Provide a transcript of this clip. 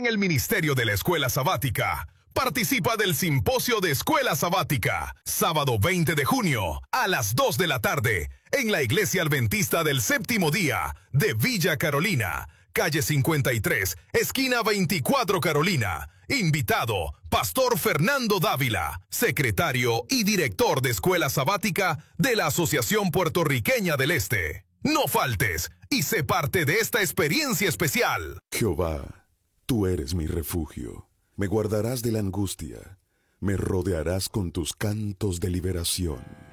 En el Ministerio de la Escuela Sabática. Participa del Simposio de Escuela Sabática, sábado 20 de junio, a las 2 de la tarde, en la Iglesia Adventista del Séptimo Día, de Villa Carolina, calle 53, esquina 24 Carolina. Invitado, Pastor Fernando Dávila, secretario y director de Escuela Sabática de la Asociación Puertorriqueña del Este. No faltes y sé parte de esta experiencia especial. Jehová, tú eres mi refugio. Me guardarás de la angustia, me rodearás con tus cantos de liberación.